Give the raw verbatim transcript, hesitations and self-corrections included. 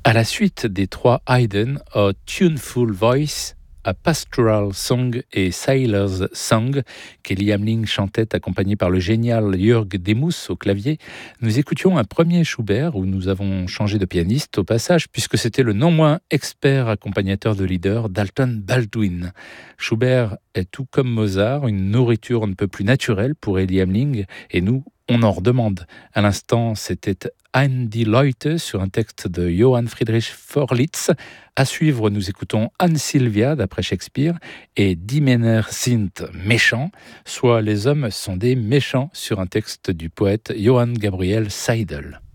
À la suite des trois Haydn, A Tuneful Voice, A Pastoral Song et Sailor's Song, qu'Eli Hamling chantait accompagné par le génial Jörg Demus au clavier, nous écoutions un premier Schubert où nous avons changé de pianiste au passage puisque c'était le non moins expert accompagnateur de leader Dalton Baldwin. Schubert est tout comme Mozart, une nourriture on ne peut plus naturelle pour Eli Hamling et nous, on en redemande. À l'instant, c'était Ein die Leute sur un texte de Johann Friedrich Wörlitz. À suivre, nous écoutons Anne Sylvia d'après Shakespeare et Die Männer sind méchants, soit les hommes sont des méchants sur un texte du poète Johann Gabriel Seidel.